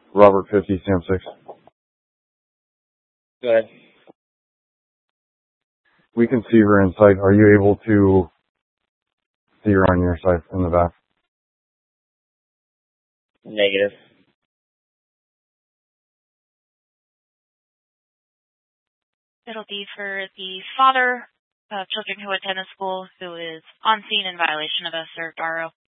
Robert 50, Sam 6. Go ahead. We can see her inside. Are you able to see her on your side in the back? Negative. It'll be for the father of children who attend the school who is on scene in violation of a served RO.